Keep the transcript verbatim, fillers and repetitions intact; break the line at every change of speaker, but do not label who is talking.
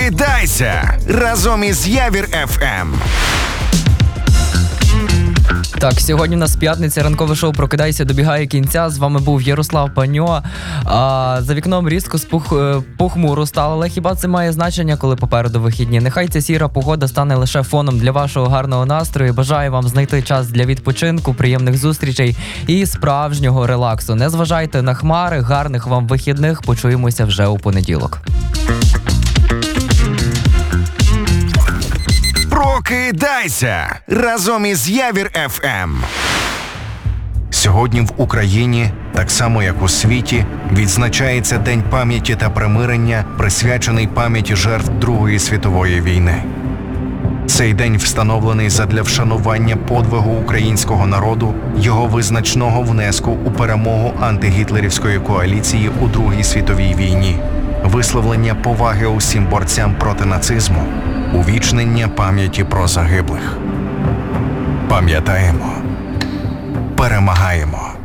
Прокидайся разом із Явір еф ем.
Так, сьогодні у нас п'ятниця, ранкове шоу «Прокидайся» добігає кінця. З вами був Ярослав Паньо. А, за вікном різко спух, похмуро стало, але хіба це має значення, коли попереду вихідні? Нехай ця сіра погода стане лише фоном для вашого гарного настрою. Бажаю вам знайти час для відпочинку, приємних зустрічей і справжнього релаксу. Не зважайте на хмари, гарних вам вихідних. Почуємося вже у понеділок.
Прокидайся разом із Явір еф ем. Сьогодні в Україні, так само як у світі, відзначається День пам'яті та примирення, присвячений пам'яті жертв Другої світової війни. Цей день встановлений задля вшанування подвигу українського народу, його визначного внеску у перемогу антигітлерівської коаліції у Другій світовій війні, висловлення поваги усім борцям проти нацизму, увічнення пам'яті про загиблих. Пам'ятаємо, перемагаємо.